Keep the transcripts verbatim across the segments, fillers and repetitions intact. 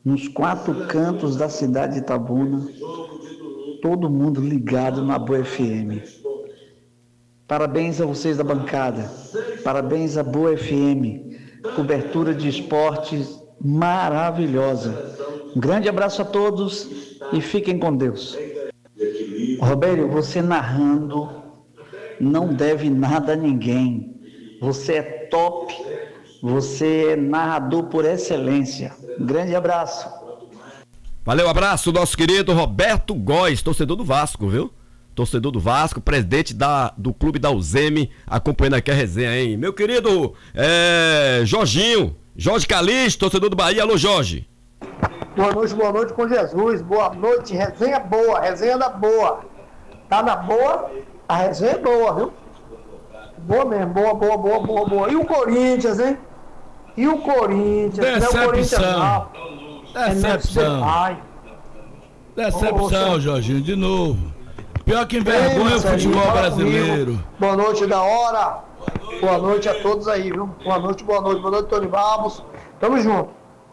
nos quatro cantos da cidade de Itabuna, todo mundo ligado na Boa F M. Parabéns a vocês da bancada, parabéns à Boa F M, cobertura de esportes maravilhosa. Um grande abraço a todos e fiquem com Deus. Robério, você narrando não deve nada a ninguém. Você é top, você é narrador por excelência. Um grande abraço. Valeu, abraço, nosso querido Roberto Góes, torcedor do Vasco, viu? Torcedor do Vasco, presidente da, do clube da Uzeme, acompanhando aqui a resenha, hein? Meu querido é, Jorginho, Jorge Calixto, torcedor do Bahia. Alô, Jorge. Boa noite, boa noite com Jesus. Boa noite, resenha boa, resenha da boa. Tá na boa, a resenha é boa, viu? Boa mesmo, boa, boa, boa, boa, boa. E o Corinthians, hein? E o Corinthians? Decepção. Não é o Corinthians, não. Decepção. É Decepção, Jorginho, de novo. Pior que envergonha o futebol brasileiro. Comigo. Boa noite da hora. Boa noite a todos aí, viu? Boa noite, boa noite. Boa noite, Tony Barros. Tamo junto.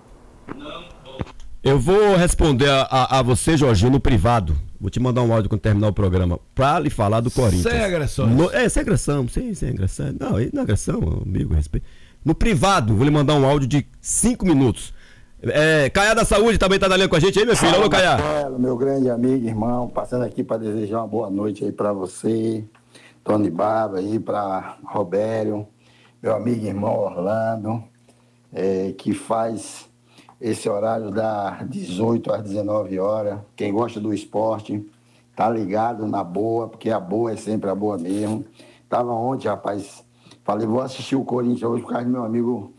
Eu vou responder a, a, a você, Jorginho, no privado. Vou te mandar um áudio quando terminar o programa pra lhe falar do Corinthians. Sem agressão. No, é, sem agressão, sim, sem agressão. Não, não é agressão, amigo, respeito. No privado, vou lhe mandar um áudio de cinco minutos. É, Caiá da Saúde também tá na linha com a gente aí, meu filho. Alô, Caiá. Meu grande amigo, irmão, passando aqui para desejar uma boa noite aí para você, Tony Barba, aí para Robério, meu amigo e irmão Orlando, é, que faz esse horário das dezoito às dezenove horas. Quem gosta do esporte, tá ligado na boa, porque a boa é sempre a boa mesmo. Tava ontem, rapaz, falei, vou assistir o Corinthians hoje por causa do meu amigo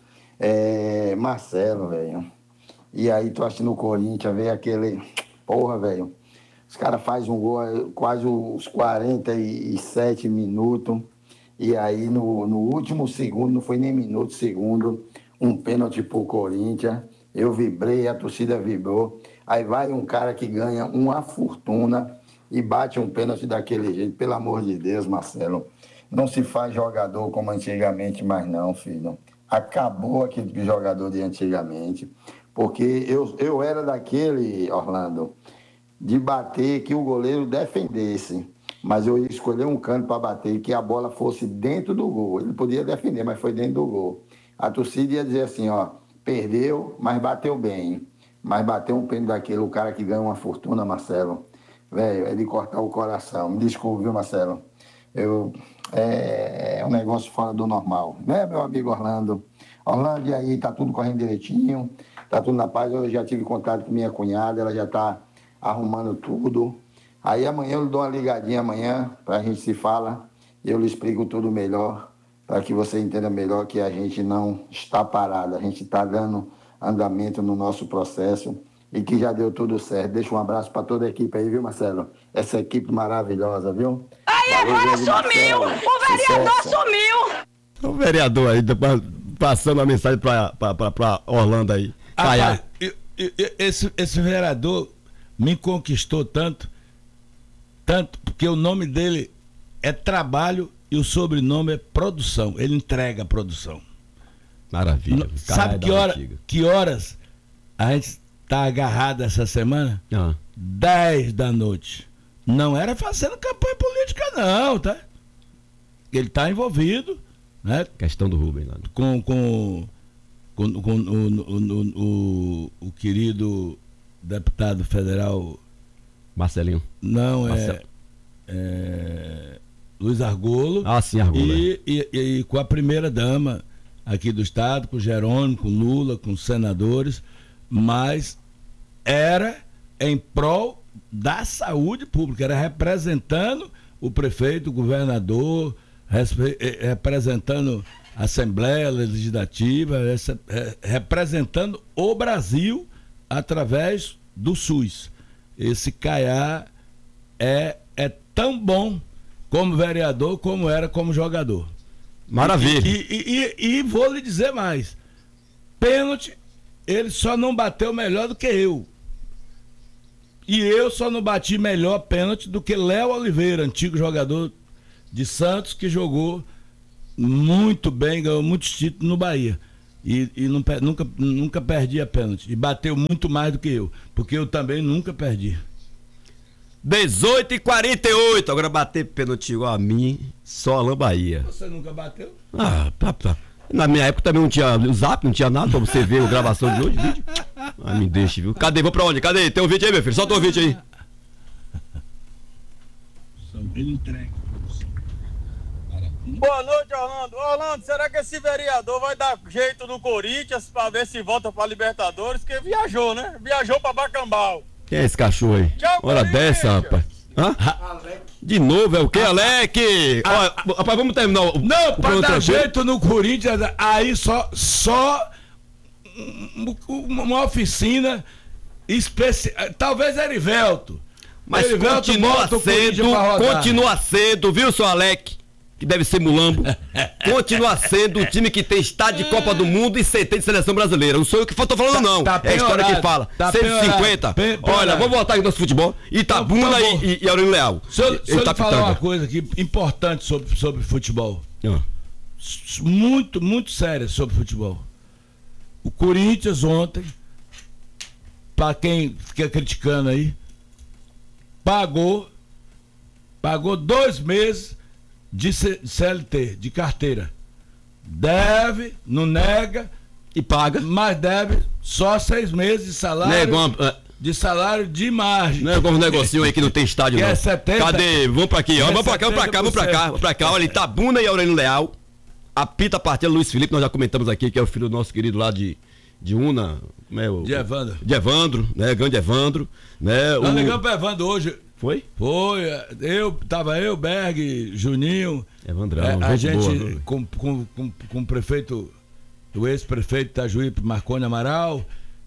é, Marcelo, velho. E aí tô assistindo o Corinthians, veio aquele... Porra, velho. Os caras fazem um gol quase uns quarenta e sete minutos. E aí no, no último segundo, não foi nem minuto, segundo, um pênalti pro Corinthians. Eu vibrei, a torcida vibrou. Aí vai um cara que ganha uma fortuna e bate um pênalti daquele jeito. Pelo amor de Deus, Marcelo. Não se faz jogador como antigamente mais não, filho. Acabou aquele jogador de antigamente. Porque eu, eu era daquele, Orlando, de bater que o goleiro defendesse. Mas eu ia escolher um canto para bater, que a bola fosse dentro do gol. Ele podia defender, mas foi dentro do gol. A torcida ia dizer assim, ó, perdeu, mas bateu bem. Mas bateu um pênalti daquele, o cara que ganha uma fortuna, Marcelo. Velho, é de cortar o coração. Me desculpe, viu, Marcelo? Eu, é, é um negócio fora do normal. Né, meu amigo Orlando? Orlando, e aí, tá tudo correndo direitinho? Tá tudo na paz? Eu já tive contato com minha cunhada, ela já tá arrumando tudo. Aí amanhã eu lhe dou uma ligadinha amanhã, pra gente se fala, e eu lhe explico tudo melhor, para que você entenda melhor que a gente não está parado, a gente está dando andamento no nosso processo e que já deu tudo certo. Deixa um abraço para toda a equipe aí, viu, Marcelo? Essa equipe maravilhosa, viu? Aí Valeu, agora grande sumiu! Marcelo. O vereador Sucesso. sumiu! O vereador aí, passando a mensagem pra, pra, pra, pra Orlando aí. Caiá. Ah, eu, eu, eu, esse, esse vereador me conquistou tanto, tanto, porque o nome dele é trabalho e o sobrenome é produção. Ele entrega a produção. Maravilha. N- Sabe que, hora, que horas a gente tá agarrado essa semana? Ah. dez da noite. Não era fazendo campanha política não, tá? Ele tá envolvido, né? Questão do Rubem lá. Com, com, com, com o, o, o, o querido deputado federal Marcelinho. Não, Marcelo. é, é Luiz Argolo. Ah, sim, Argolo. E, é. e, e, e com a primeira dama aqui do estado, com Jerônimo, com Lula, com os senadores, mas era em prol da saúde pública, era representando o prefeito, o governador, respe- representando a Assembleia Legislativa, essa, é, representando o Brasil através do SUS. Esse Caiá é, é tão bom como vereador como era como jogador. Maravilha. E, e, e, e vou lhe dizer mais, pênalti ele só não bateu melhor do que eu. E eu só não bati melhor pênalti do que Léo Oliveira, antigo jogador de Santos, que jogou muito bem, ganhou muitos títulos no Bahia. E, e não, nunca, nunca perdia pênalti. E bateu muito mais do que eu, porque eu também nunca perdi. dezoito e quarenta e oito. Agora bater pênalti igual a mim, só Alain Bahia. Você nunca bateu? Ah, tá, tá. Na minha época também não tinha o Zap, não tinha nada pra você ver a gravação de hoje, vídeo. Ah, me deixa, viu? Cadê? Vou pra onde? Cadê? Tem um vídeo aí, meu filho? Solta um vídeo aí. Boa noite, Orlando. Orlando, será que esse vereador vai dar jeito no Corinthians pra ver se volta pra Libertadores? Porque viajou, né? Viajou pra Bacambau. Quem é esse cachorro aí? Tchau, Hora Corinthians. dessa, rapaz. Hã? De novo, é o quê, Alec? Olha, rapaz, vamos terminar o. Não, o pra programa dar tranquilo? jeito no Corinthians, aí só, só um- um- uma oficina especial. Talvez Erivelto. Mas Erivelto continua bota o Corinthians sendo, pra rodar. continua sendo, viu, seu Alec? Que deve ser mulambo. Continua sendo o time que tem estádio de Copa do Mundo e C T de seleção brasileira. Não sou eu que tô falando, Tá- não. tá é a história que piorado, fala. tá cento e cinquenta. piorado, pe- Olha, piorado. vamos voltar aqui no nosso futebol. Itabuna Então, por favor. e, e Aurélio Leal. Se eu, se eu lhe falar Itapitanga. uma coisa aqui importante sobre, sobre futebol. Ah. S- Muito, muito séria sobre futebol. O Corinthians ontem, pra quem fica criticando aí, pagou, pagou dois meses de C- CLT, de carteira. Deve, não nega, E paga. mas deve só seis meses de salário, Não é igual, é, de salário de margem. não é igual um negocinho aí que não tem estádio, Que não. é setenta. Cadê? Vamos pra aqui, ó. Que é Vamos pra cá, vamos pra cá, vamos pra cá, vamos pra cá. Olha, Itabuna e Aurélio Leal. Apita a partida Luiz Felipe, nós já comentamos aqui, que é o filho do nosso querido lá de, de Una. Como é o, De Evandro. De Evandro, né? Grande Evandro. Né? Nós O- ligamos pro Evandro hoje. Foi? Foi, eu, tava eu, Berg, Juninho. Evandrão, é, a gente gente boa. com, com, com, com o prefeito, o ex-prefeito Itajuí, Marconi Amaral.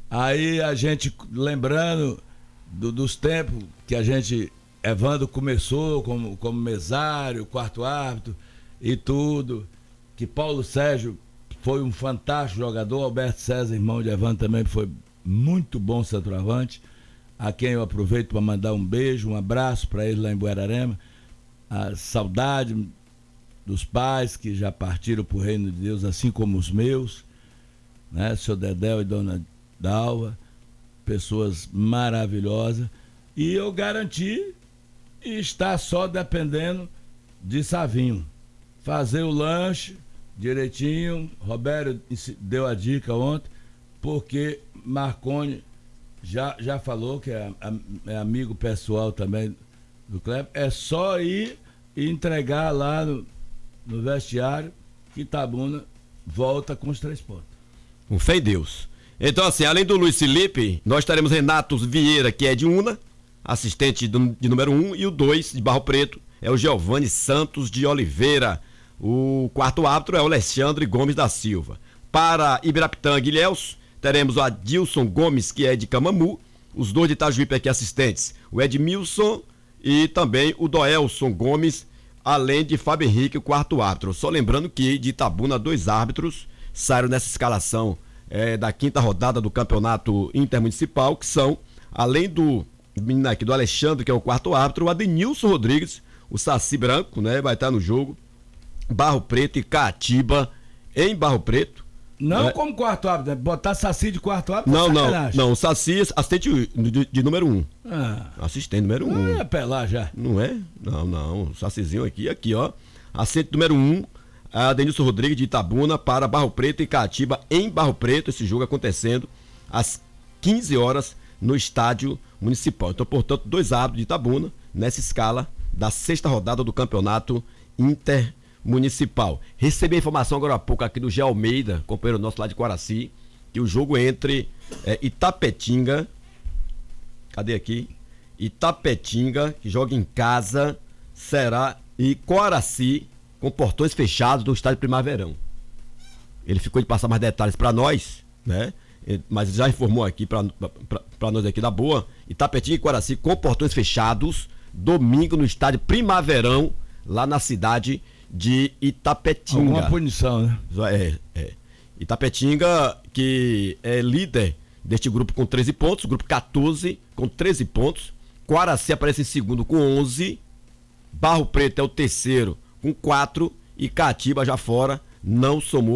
Aí a gente lembrando do- dos tempos que a gente, Evandro começou como, como mesário, quarto árbitro e tudo. Que Paulo Sérgio foi um fantástico jogador, Alberto César, irmão de Evandro, também foi muito bom centroavante, a quem eu aproveito para mandar um beijo, um abraço para ele lá em Buerarema. A saudade dos pais que já partiram para o reino de Deus, assim como os meus, né? Seu Dedéu e Dona Dalva, pessoas maravilhosas. E eu garanti estar só dependendo de Savinho. Fazer o lanche direitinho. Roberto ensi- deu a dica ontem, porque Marconi já, já falou que é, am- é amigo pessoal também do Kleber. É só ir e entregar lá no, no vestiário que Itabuna volta com os três pontos. Com fé em Deus. Então, assim, além do Luiz Felipe, nós teremos Renato Vieira, que é de Una, assistente do- de número um, e o dois, de Barro Preto, é o Giovanni Santos de Oliveira. O quarto árbitro é o Alexandre Gomes da Silva. Para Ibirapitanga e Ilhéus, teremos o Adilson Gomes, que é de Camamu, os dois de Itajuípe aqui assistentes, o Edmilson e também o Doelson Gomes, além de Fábio Henrique, o quarto árbitro. Só lembrando que de Itabuna, dois árbitros saíram nessa escalação eh, da quinta rodada do campeonato intermunicipal, que são, além do menino aqui, do Alexandre, que é o quarto árbitro, o Adenilson Rodrigues, o Saci Branco, né, vai estar no jogo, Barro Preto e Caatiba em Barro Preto. Não É. como quarto árbitro, né? Botar Saci de quarto árbitro. Não, é não, sacanagem. não, o Saci, assistente de, de número um. Ah, Assistente número um. não ia apelar já. Não é? Não, não. O Sacizinho aqui, aqui, ó. Assistente número um, a Denilson Rodrigues de Itabuna para Barro Preto e Caatiba em Barro Preto. Esse jogo acontecendo às quinze horas no estádio municipal. Então, portanto, dois árbitros de Itabuna nessa escala da sexta rodada do campeonato intermunicipal. Recebi a informação agora há pouco aqui do Gé Almeida, companheiro nosso lá de Quaraci, que o jogo entre é, Itapetinga, cadê aqui? Itapetinga, que joga em casa, será, e Quaraci, com portões fechados do estádio Primaverão. Ele ficou de passar mais detalhes para nós, né? Mas já informou aqui para nós aqui da boa, Itapetinga e Quaraci com portões fechados, domingo no estádio Primaverão, lá na cidade de Itapetinga. Alguma punição, né? É, é. Itapetinga, que é líder deste grupo com treze pontos, grupo quatorze com treze pontos. Quaraci aparece em segundo com onze. Barro Preto é o terceiro com quatro. E Caatiba já fora, não somou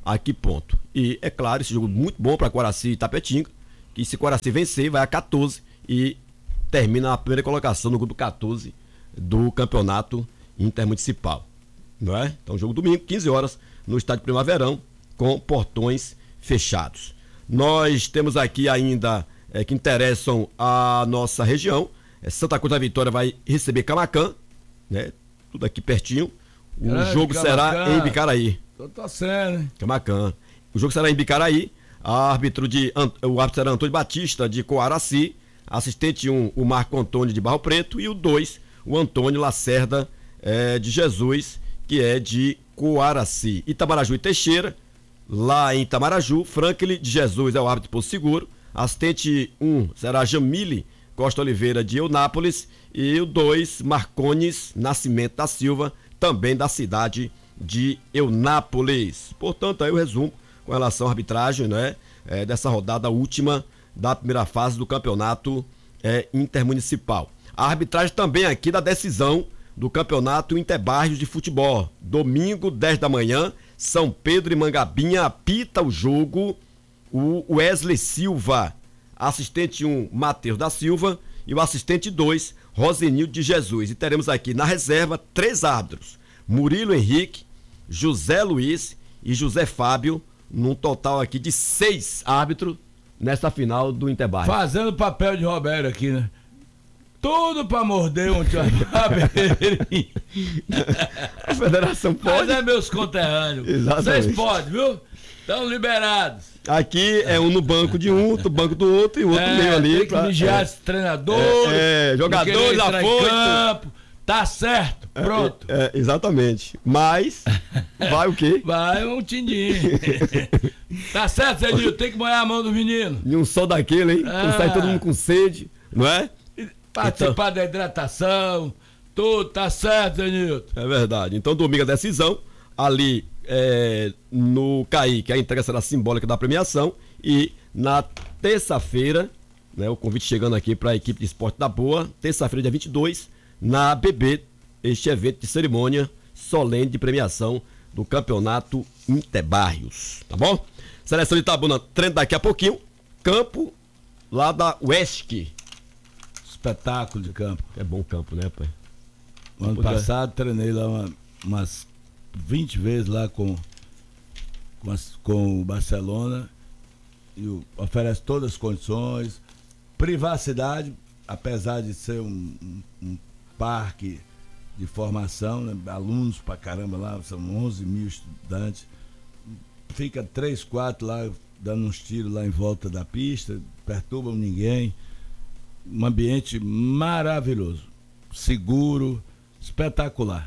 a que ponto. E, é claro, esse jogo muito bom para Coraci e Tapetinga, que se Coraci vencer, vai a quatorze e termina a primeira colocação no grupo quatorze do campeonato intermunicipal. Não é? Então, jogo domingo, quinze horas, no estádio Primaverão, com portões fechados. Nós temos aqui ainda é, que interessam a nossa região. É, Santa Cruz da Vitória vai receber Camacan, né? Tudo aqui pertinho. O Grande jogo Camacan. será em Bicaraí. Tô torcendo, hein? Camacan. O jogo será em Bicaraí. A árbitro de, o árbitro será Antônio Batista, de Coaraci. Assistente um, o Marco Antônio, de Barro Preto. E o dois, o Antônio Lacerda, é, de Jesus, que é de Coaraci. Itamaraju e Teixeira, lá em Itamaraju. Franklin de Jesus é o árbitro de Poço Seguro. Assistente um será Jamile Costa Oliveira, de Eunápolis. E o dois, Marcones Nascimento da Silva, também da cidade de Eunápolis. Portanto, aí o resumo com relação à arbitragem, né, é, dessa rodada última da primeira fase do campeonato é, intermunicipal. A arbitragem também aqui da decisão do campeonato Interbairros de futebol. Domingo, dez da manhã, São Pedro e Mangabinha apita o jogo o Wesley Silva, assistente um, Matheus da Silva, e o assistente dois, Rosenildo de Jesus. E teremos aqui na reserva três árbitros: Murilo Henrique, José Luiz e José Fábio, num total aqui de seis árbitros nessa final do Interbairros. Fazendo o papel de Roberto aqui, né? Tudo pra morder um tio. A federação pode. Mas é meus conterrâneos. Exatamente. Vocês podem, viu? Estão liberados. Aqui é um no banco de um, outro banco do outro e o outro É, meio ali. tem que pra- vigiar é, esse treinador. É, é, jogadores lá afoito. campo. Tá certo, pronto. É, é, exatamente. Mas vai o quê? Vai um tindinho. Tá certo, Zedinho? Tem que molhar a mão do menino. E um sol daquele, hein? Quando Ah. sai todo mundo com sede, não é? Participar da hidratação. Tudo, tá certo, Zenilton. É verdade. Então, domingo a decisão, ali é, no C A I, que é a entrega será simbólica da premiação, e na terça-feira, né, o convite chegando aqui para a equipe de esporte da Boa, terça-feira, dia vinte e dois, na A B B, este evento de cerimônia solene de premiação do campeonato Interbairros, tá bom? Seleção de Itabuna treina daqui a pouquinho, campo lá da U E S C. Espetáculo de campo. É bom campo, né, pai? O ano Poder. passado treinei lá uma- umas vinte vezes lá com, com, as- com o Barcelona. E o- oferece todas as condições. Privacidade, apesar de ser um, um- um parque de formação, né? Alunos pra caramba lá, são onze mil estudantes. Fica três, quatro lá, dando uns tiros lá em volta da pista, perturbam ninguém. Um ambiente maravilhoso, seguro, espetacular.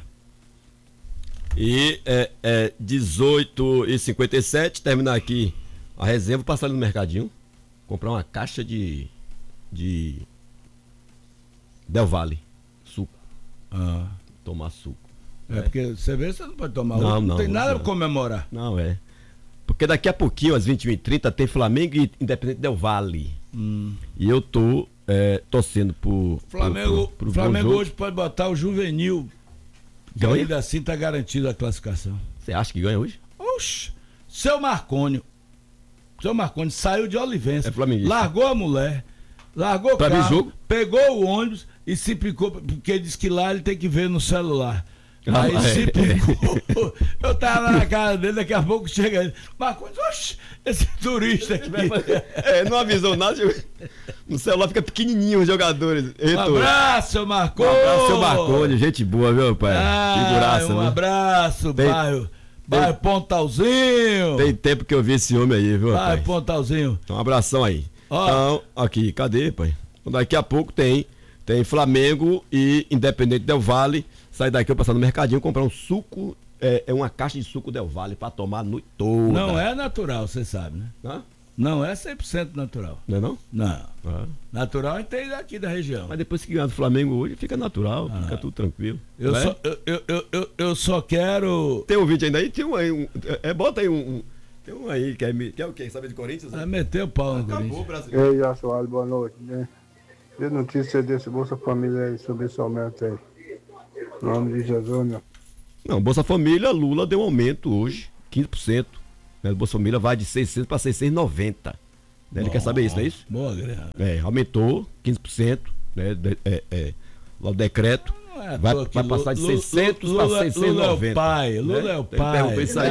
E é, é dezoito e cinquenta e sete, terminar aqui a reserva, passar ali no mercadinho, comprar uma caixa de de Del Valle, suco, Ah, tomar suco. é, porque cerveja você não pode tomar, Não, não, não, tem nada não. pra comemorar. Não, é. Porque daqui a pouquinho, às vinte e uma e trinta, tem Flamengo e Independente Del Valle. Hum. E eu tô é, torcendo por... Flamengo, por, por, por Flamengo bom jogo. hoje pode botar o juvenil. Que Ganha? ainda assim tá garantido a classificação. Você acha que ganha hoje? Oxi, seu Marconi. Seu Marconi saiu de Olivença. É flamenguista. Largou a mulher, largou o Pra ver carro, jogo? pegou o ônibus e se picou, porque ele disse que lá ele tem que ver no celular. Ah, Aí é. se picou. Eu tava lá na casa dele, daqui a pouco chega ele. Marconi, oxi, esse turista aqui. É, não avisou nada. No celular fica pequenininho os jogadores. Um Heitor. abraço, seu Um Marconi. abraço, seu Marconi, gente boa, viu, pai? Ah, Figuraça, um né? abraço, Tem- bairro, bairro Pontalzinho. Tem tempo que eu vi esse homem aí, viu, Bairro pai? Pontalzinho. Então, um abração aí. Ó. Então, aqui, cadê, pai? Então, daqui a pouco tem, tem Flamengo e Independente Del Valle. Sai daqui, eu passar no mercadinho, comprar um suco, é, é uma caixa de suco Del Valle pra tomar a noite toda. Não é natural, você sabe, né? Hã? Não é cem por cento natural. Não é não? Não. Ah. Natural tem daqui da região. Mas depois que ganhar do Flamengo hoje, fica natural, Ah. fica tudo tranquilo. Eu Não é? só, eu, eu, eu, eu, eu só quero. Tem um vídeo ainda aí? Tem um aí. Um, é, bota aí um, um. Tem um aí que é, que é o quê? Sabe de Corinthians? Ah, meter o pau no Acabou, Corinthians. brasileiro. Ei, Assoalho, boa noite, né? Dê notícia desse Bolsa Família aí, sobre esse aumento aí. Em nome de Jesus, meu. Não, Bolsa Família, Lula deu um aumento hoje, quinze por cento. né, do Bolsa Família vai de seiscentos para seiscentos e noventa. Né? Ele quer saber isso, não é isso? Boa, Guilherme. É, aumentou quinze por cento, né? De, é, é, lá o decreto. Não é à Vai, toa que vai passar de Lula- seiscentos Lula- para seiscentos e noventa. Lula é o pai, Lula né? é o Ele pai. perguntou isso aí.